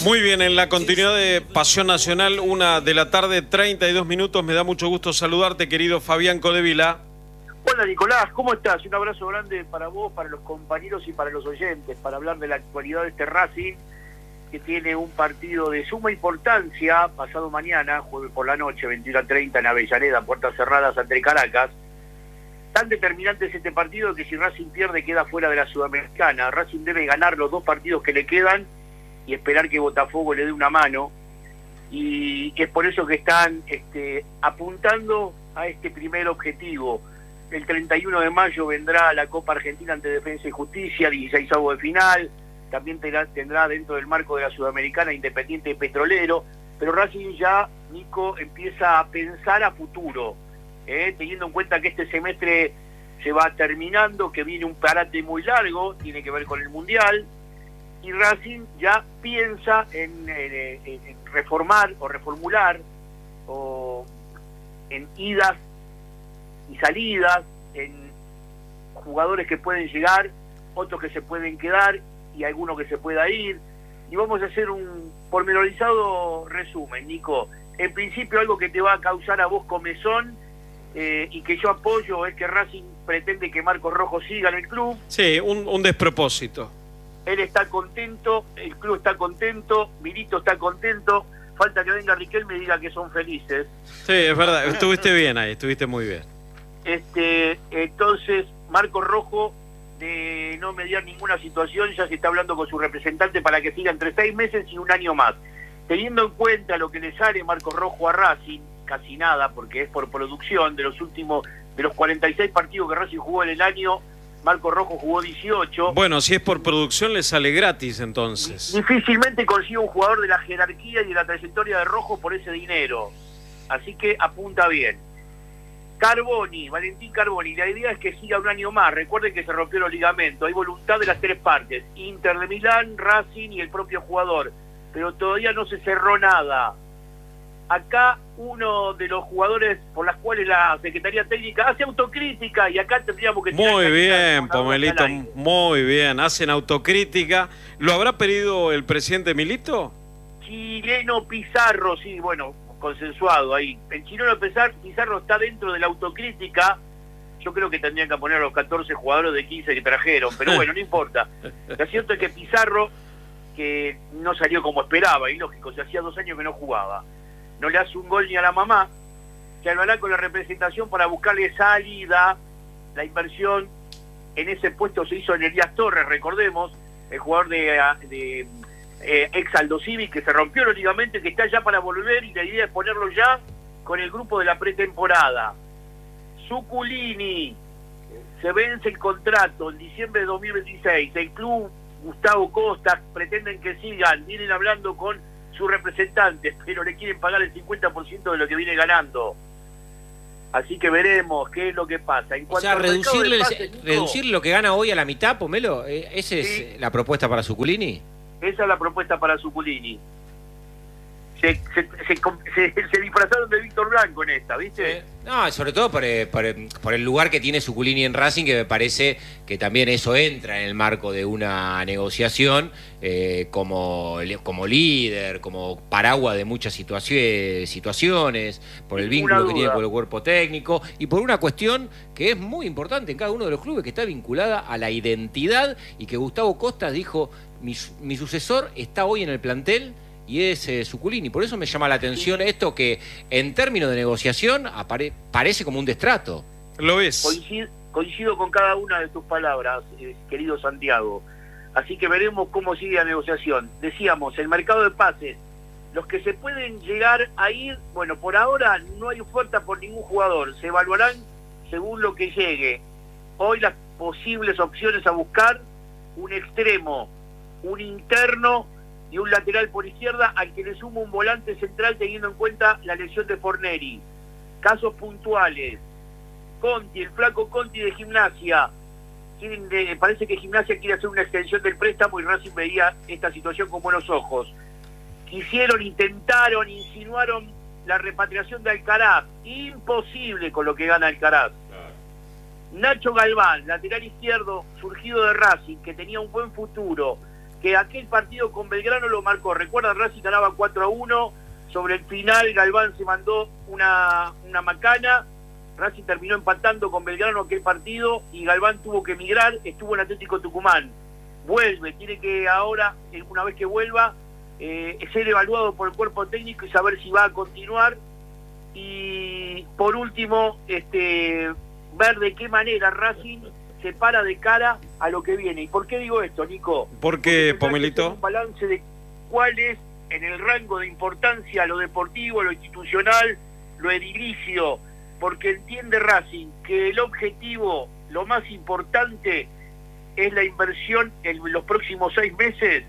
Muy bien, en la continuidad de Pasión Nacional, 1:32 PM. Me da mucho gusto saludarte, querido Fabián Codevila. Hola Nicolás, ¿cómo estás? Un abrazo grande para vos, para los compañeros y para los oyentes, para hablar de la actualidad de este Racing, que tiene un partido de suma importancia pasado mañana, jueves por la noche, 21:30 en Avellaneda, puertas cerradas ante Caracas. Tan determinante es este partido que si Racing pierde queda fuera de la Sudamericana. Racing debe ganar los 2 partidos que le quedan y esperar que Botafogo le dé una mano, y es por eso que están apuntando a este primer objetivo. El 31 de mayo vendrá la Copa Argentina ante Defensa y Justicia, 16avo de final, también tendrá dentro del marco de la Sudamericana Independiente Petrolero, pero Racing ya, Nico, empieza a pensar a futuro, teniendo en cuenta que este semestre se va terminando, que viene un parate muy largo, tiene que ver con el Mundial, y Racing ya piensa en reformar o reformular, o en idas y salidas, en jugadores que pueden llegar, otros que se pueden quedar y alguno que se pueda ir. Y vamos a hacer un pormenorizado resumen, Nico. En principio, algo que te va a causar a vos comezón y que yo apoyo es que Racing pretende que Marcos Rojo siga en el club. Sí, un despropósito. Él está contento, el club está contento, Milito está contento, falta que venga Riquelme y diga que son felices. Sí, es verdad, estuviste bien ahí, estuviste muy bien. Entonces, Marcos Rojo, de no mediar ninguna situación, ya se está hablando con su representante para que siga entre 6 meses y 1 año más. Teniendo en cuenta lo que le sale Marcos Rojo a Racing, casi nada, porque es por producción, de los 46 partidos que Racing jugó en el año, Marcos Rojo jugó 18. Bueno, si es por producción le sale gratis entonces. Difícilmente consigue un jugador de la jerarquía y de la trayectoria de Rojo por ese dinero. Así que apunta bien. Carboni, Valentín Carboni, la idea es que siga 1 año más. Recuerden que se rompió los ligamentos. Hay voluntad de las 3 partes. Inter de Milán, Racing y el propio jugador. Pero todavía no se cerró nada. Acá uno de los jugadores por las cuales la Secretaría Técnica hace autocrítica, y acá tendríamos que... Muy bien, Pomelito, muy bien. Hacen autocrítica. ¿Lo habrá pedido el presidente Milito? Chileno Pizarro, sí, bueno, consensuado ahí. El chileno Pizarro está dentro de la autocrítica. Yo creo que tendrían que poner a los 14 jugadores de 15 que trajeron, pero bueno, no importa. Lo cierto es que Pizarro, que no salió como esperaba, y lógico, se hacía 2 años que no jugaba, no le hace un gol ni a la mamá, se hablará con la representación para buscarle salida. La inversión en ese puesto se hizo en Elías Torres, recordemos, el jugador de ex Aldo Civi, que se rompió los ligamentos, que está ya para volver, y la idea es ponerlo ya con el grupo de la pretemporada. Zuculini, se vence el contrato en diciembre de 2026, el club, Gustavo Costa, pretenden que sigan, vienen hablando con sus representantes, pero le quieren pagar el 50% de lo que viene ganando. Así que veremos qué es lo que pasa. En cuanto reducirle lo que gana hoy a la mitad, Pomelo, ¿esa es la propuesta para Zuculini? Esa es la propuesta para Zuculini. Se disfrazaron de Víctor Blanco en esta, ¿viste? No, sobre todo por el lugar que tiene Zuculini en Racing, que me parece que también eso entra en el marco de una negociación como líder, como paraguas de muchas situaciones, por el vínculo que tiene con el cuerpo técnico y por una cuestión que es muy importante en cada uno de los clubes, que está vinculada a la identidad, y que Gustavo Costa dijo: mi sucesor está hoy en el plantel y es Zuculini. Por eso me llama la atención esto, que en términos de negociación parece como un destrato. ¿Lo ves? Coincido con cada una de tus palabras, querido Santiago. Así que veremos cómo sigue la negociación. Decíamos, el mercado de pases, los que se pueden llegar a ir, bueno, por ahora no hay oferta por ningún jugador, se evaluarán según lo que llegue. Hoy las posibles opciones a buscar: un extremo, un interno y un lateral por izquierda, al que le suma un volante central, teniendo en cuenta la lesión de Forneri. Casos puntuales: Conti, el flaco Conti de Gimnasia. Parece que Gimnasia quiere hacer una extensión del préstamo, y Racing veía esta situación con buenos ojos. Intentaron, insinuaron la repatriación de Alcaraz. Imposible con lo que gana Alcaraz. Nacho Galván, lateral izquierdo surgido de Racing, que tenía un buen futuro, que aquel partido con Belgrano lo marcó. Recuerda, Racing ganaba 4-1, sobre el final Galván se mandó una macana, Racing terminó empatando con Belgrano aquel partido y Galván tuvo que emigrar, estuvo en Atlético Tucumán. Vuelve, tiene que ahora, una vez que vuelva, ser evaluado por el cuerpo técnico y saber si va a continuar. Y por último, ver de qué manera Racing se para de cara a lo que viene. ¿Y por qué digo esto, Nico? ¿Por qué, Pomelito? Un balance de cuál es en el rango de importancia lo deportivo, lo institucional, lo edilicio, porque entiende Racing que el objetivo, lo más importante, es la inversión en los próximos 6 meses,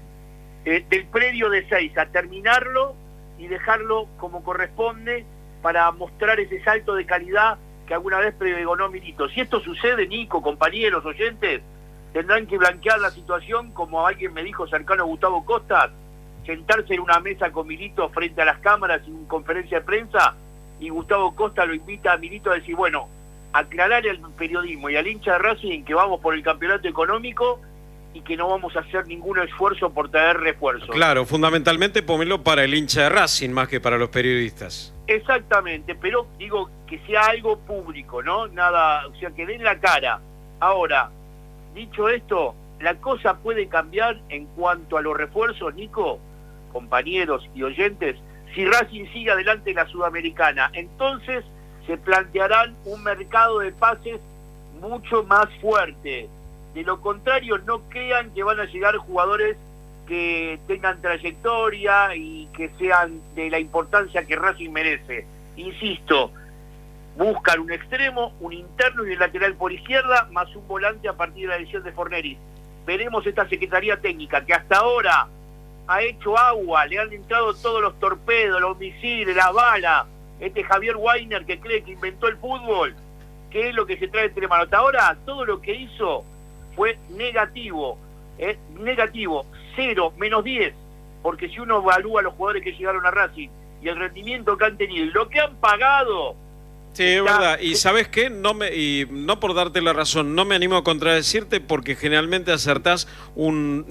del predio de 6 a terminarlo y dejarlo como corresponde para mostrar ese salto de calidad que alguna vez pregonó Milito. Si esto sucede, Nico, compañeros, oyentes, tendrán que blanquear la situación, como alguien me dijo cercano a Gustavo Costa, sentarse en una mesa con Milito frente a las cámaras en conferencia de prensa, y Gustavo Costa lo invita a Milito a decir, bueno, aclarar al periodismo y al hincha de Racing que vamos por el campeonato económico y que no vamos a hacer ningún esfuerzo por traer refuerzos. Claro, fundamentalmente Pomelo para el hincha de Racing más que para los periodistas. Exactamente, pero digo que sea algo público, ¿no? Nada, o sea, que den la cara. Ahora, dicho esto, la cosa puede cambiar en cuanto a los refuerzos, Nico, compañeros y oyentes, si Racing sigue adelante en la Sudamericana. Entonces se plantearán un mercado de pases mucho más fuerte. De lo contrario, no crean que van a llegar jugadores que tengan trayectoria y que sean de la importancia que Racing merece. Insisto, buscan un extremo, un interno y un lateral por izquierda, más un volante a partir de la lesión de Forneri. Veremos esta Secretaría Técnica, que hasta ahora ha hecho agua, le han entrado todos los torpedos, los misiles, las balas. Javier Weiner, que cree que inventó el fútbol, ¿qué es lo que se trae entre manos? Hasta ahora, todo lo que hizo fue negativo, negativo, 0, -10, porque si uno evalúa a los jugadores que llegaron a Racing y el rendimiento que han tenido y lo que han pagado. Sí, es verdad. Y ¿sabes qué? No por darte la razón, no me animo a contradecirte porque generalmente acertás un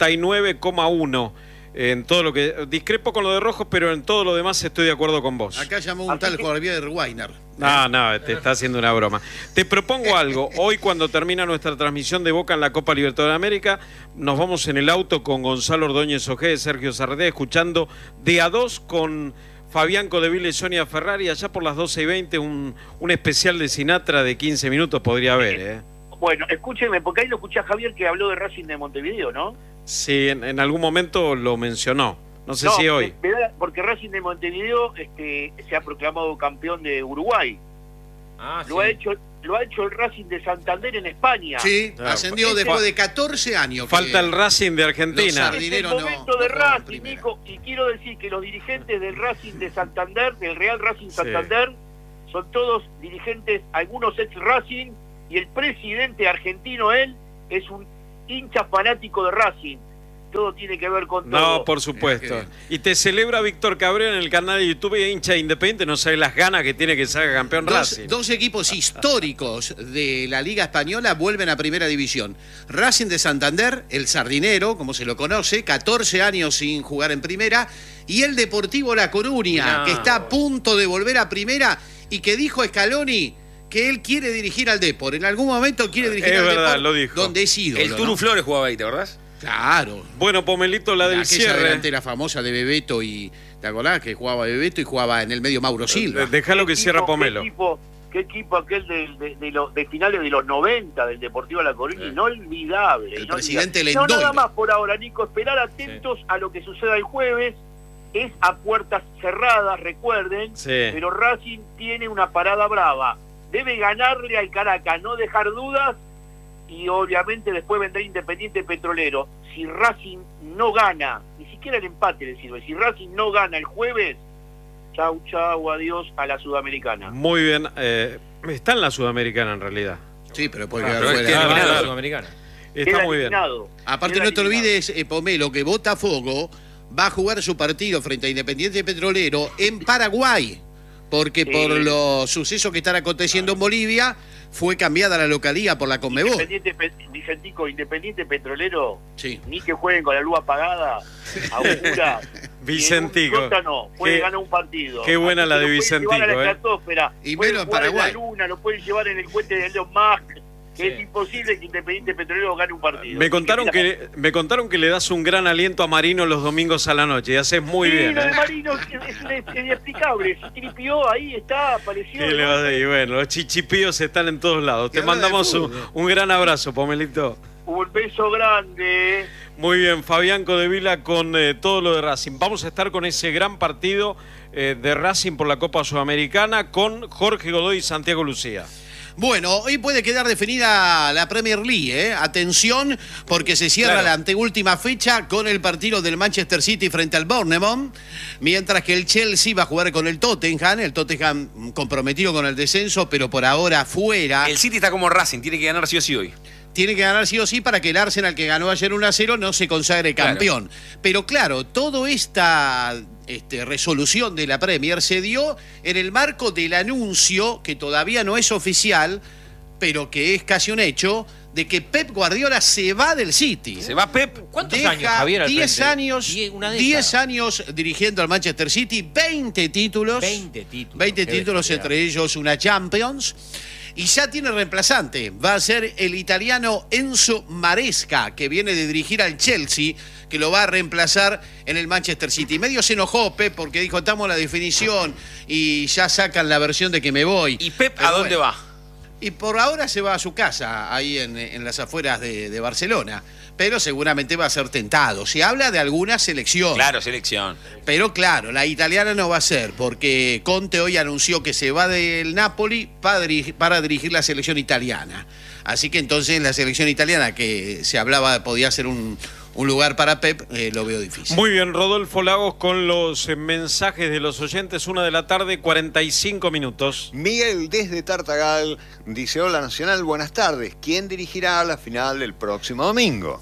99,1 en todo lo que... Discrepo con lo de Rojos, pero en todo lo demás estoy de acuerdo con vos. Acá llamó un tal Javier Weiner. No, te está haciendo una broma. Te propongo algo. Hoy, cuando termina nuestra transmisión de Boca en la Copa Libertadores de América, nos vamos en el auto con Gonzalo Ordóñez Ojeda, Sergio Sarrete, escuchando de a dos con Fabián Codevila y Sonia Ferrari. Allá por las 12:20, un especial de Sinatra de 15 minutos podría haber, ¿eh? Bueno, escúcheme, porque ahí lo escuché a Javier que habló de Racing de Montevideo, ¿no? Sí, en algún momento lo mencionó. No sé si hoy. Porque Racing de Montevideo se ha proclamado campeón de Uruguay. Lo ha hecho el Racing de Santander en España. Sí, ascendió después de 14 años. Falta el Racing de Argentina. Es el momento de Racing, Nico, y quiero decir que los dirigentes del Racing de Santander, del Real Racing Santander, son todos dirigentes, algunos ex Racing, y el presidente argentino, él, es un hincha fanático de Racing. Todo tiene que ver con todo. No, por supuesto. Y te celebra Víctor Cabrera en el canal de YouTube, hincha independiente, no sabe las ganas que tiene que salga campeón Racing. Dos equipos históricos de la Liga Española vuelven a Primera División. Racing de Santander, el Sardinero, como se lo conoce, 14 años sin jugar en Primera, y el Deportivo La Coruña, que está a punto de volver a Primera y que dijo Scaloni que él quiere dirigir al Depor. En algún momento quiere dirigir al Depor, lo dijo. donde es ídolo. El Turu Flores jugaba ahí, ¿te acordás? Claro. Bueno, Pomelito, la del cierre. Delantera famosa de Bebeto y... ¿Te acordás? Que jugaba Bebeto y jugaba en el medio Mauro Silva. Déjalo que cierra Pomelo. ¿Qué equipo aquel de finales de los 90 del Deportivo La Coruña? Inolvidable. El presidente Lendoy. No, nada más por ahora, Nico. Esperar atentos a lo que suceda el jueves. Es a puertas cerradas, recuerden. Pero Racing tiene una parada brava. Debe ganarle al Caracas, no dejar dudas. Y obviamente después vendrá Independiente Petrolero. Si Racing no gana, ni siquiera el empate le sirve, si Racing no gana el jueves, chau, adiós a la Sudamericana. Muy bien, está en la Sudamericana en realidad. Sí, pero puede quedar fuera. La Sudamericana. Está muy bien. Aparte no te olvides, Pomelo, que Botafogo va a jugar su partido frente a Independiente Petrolero en Paraguay. porque por los sucesos que están aconteciendo en Bolivia fue cambiada la localía por la Conmebol. Vicentico, Independiente Petrolero, Sí. ni que jueguen con la luz apagada, augura. Vicentico, No puede ganar un partido. Qué buena la de Vicentico, a la estratosfera, Y pueden menos en jugar Paraguay. la luna, lo pueden llevar en el cohete de Elon Musk. Es imposible que Independiente Petrolero gane un partido. me contaron que le das un gran aliento a Marino los domingos a la noche y haces muy bien. Lo de Marino es inexplicable. Si tripió, ahí está, apareció. ¿Qué le vas a decir? Bueno, los chichipíos están en todos lados. Te mandamos un gran abrazo, Pomelito. Un beso grande. Muy bien, Fabián Codevila con todo lo de Racing. Vamos a estar con ese gran partido de Racing por la Copa Sudamericana con Jorge Godoy y Santiago Lucía. Bueno, hoy puede quedar definida la Premier League, ¿eh? Atención, porque se cierra la anteúltima fecha con el partido del Manchester City frente al Bournemouth, mientras que el Chelsea va a jugar con el Tottenham comprometido con el descenso, pero por ahora fuera. El City está como Racing, tiene que ganar sí o sí hoy. Tiene que ganar sí o sí para que el Arsenal, que ganó ayer 1-0, no se consagre campeón. Pero claro, toda esta resolución de la Premier se dio en el marco del anuncio, que todavía no es oficial, pero que es casi un hecho, de que Pep Guardiola se va del City. ¿Se va Pep? ¿Cuántos años, Javier? 10 años, Una 10 años dirigiendo al Manchester City, 20 títulos. 20 títulos, entre ellos una Champions. Y ya tiene reemplazante, va a ser el italiano Enzo Maresca, que viene de dirigir al Chelsea, que lo va a reemplazar en el Manchester City. Medio se enojó Pep porque dijo, estamos en la definición y ya sacan la versión de que me voy. ¿Y Pep Pero a dónde va? Y por ahora se va a su casa, ahí en las afueras de Barcelona. Pero seguramente va a ser tentado. Se habla de alguna selección. Claro, selección. Pero claro, la italiana no va a ser, porque Conte hoy anunció que se va del Napoli para dirigir la selección italiana. Así que entonces la selección italiana, que se hablaba podía ser un lugar para Pep, lo veo difícil. Muy bien, Rodolfo Lagos con los mensajes de los oyentes, 1:45 p.m. Miguel desde Tartagal dice: hola Nacional, buenas tardes. ¿Quién dirigirá la final del próximo domingo?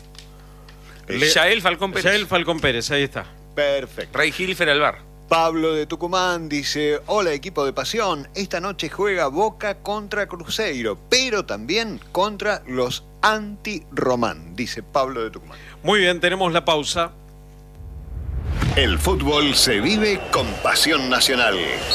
Yael Falcón Pérez. Yael Falcón Pérez, ahí está. Perfecto. Rey Hilfer Alvar. Pablo de Tucumán dice: hola equipo de pasión, esta noche juega Boca contra Cruzeiro, pero también contra los anti-Román, dice Pablo de Tucumán. Muy bien, tenemos la pausa. El fútbol se vive con pasión nacional.